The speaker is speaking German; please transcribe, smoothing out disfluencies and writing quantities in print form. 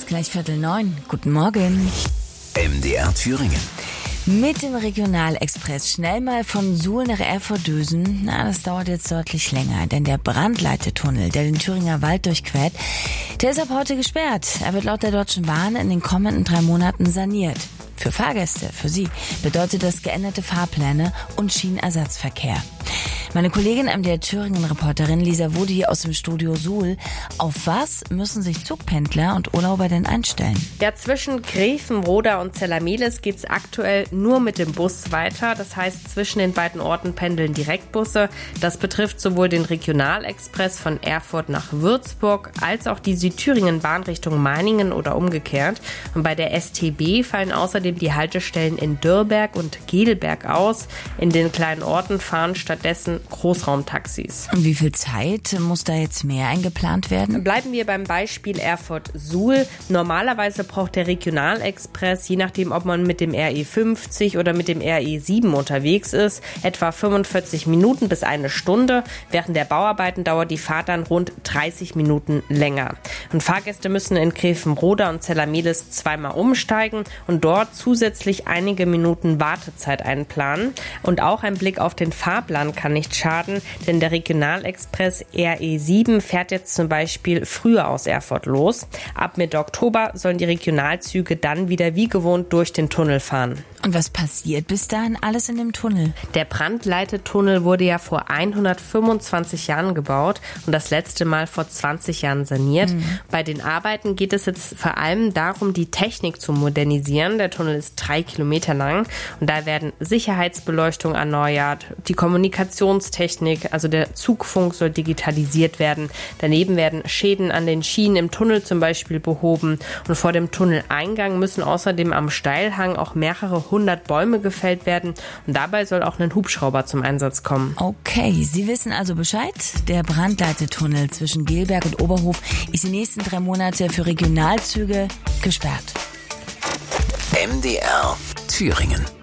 gleich 8:45. Guten Morgen. MDR Thüringen. Mit dem Regionalexpress schnell mal von Suhl nach Erfurt düsen. Das dauert jetzt deutlich länger, denn der Brandleitetunnel, der den Thüringer Wald durchquert, der ist ab heute gesperrt. Er wird laut der Deutschen Bahn in den kommenden 3 Monaten saniert. Für Fahrgäste, für sie, bedeutet das geänderte Fahrpläne und Schienenersatzverkehr. Meine Kollegin MDR Thüringen-Reporterin Lisa Wode hier aus dem Studio Suhl. Auf was müssen sich Zugpendler und Urlauber denn einstellen? Ja, zwischen Grevenbroda und Zellamelis geht's aktuell nur mit dem Bus weiter. Das heißt, zwischen den beiden Orten pendeln Direktbusse. Das betrifft sowohl den Regionalexpress von Erfurt nach Würzburg als auch die Südthüringen-Bahn Richtung Meiningen oder umgekehrt. Und bei der STB fallen außerdem die Haltestellen in Dürrberg und Gedelberg aus. In den kleinen Orten fahren stattdessen Großraumtaxis. Und wie viel Zeit muss da jetzt mehr eingeplant werden? Bleiben wir beim Beispiel Erfurt-Suhl. Normalerweise braucht der Regionalexpress, je nachdem, ob man mit dem RE50 oder mit dem RE7 unterwegs ist, etwa 45 Minuten bis 1 Stunde. Während der Bauarbeiten dauert die Fahrt dann rund 30 Minuten länger. Und Fahrgäste müssen in Grevenbroda und Zellamelis zweimal umsteigen und dort zusätzlich einige Minuten Wartezeit einplanen. Und auch ein Blick auf den Fahrplan kann nicht schaden, denn der Regionalexpress RE7 fährt jetzt zum Beispiel früher aus Erfurt los. Ab Mitte Oktober sollen die Regionalzüge dann wieder wie gewohnt durch den Tunnel fahren. Und was passiert bis dahin alles in dem Tunnel? Der Brandleitetunnel wurde ja vor 125 Jahren gebaut und das letzte Mal vor 20 Jahren saniert. Bei den Arbeiten geht es jetzt vor allem darum, die Technik zu modernisieren. Der Tunnel ist 3 Kilometer lang und da werden Sicherheitsbeleuchtung erneuert, die Kommunikationstechnik, also der Zugfunk soll digitalisiert werden. Daneben werden Schäden an den Schienen im Tunnel zum Beispiel behoben und vor dem Tunneleingang müssen außerdem am Steilhang auch mehrere 100 Bäume gefällt werden und dabei soll auch ein Hubschrauber zum Einsatz kommen. Okay, Sie wissen also Bescheid. Der Brandleitetunnel zwischen Gelberg und Oberhof ist die nächsten 3 Monate für Regionalzüge gesperrt. MDR Thüringen.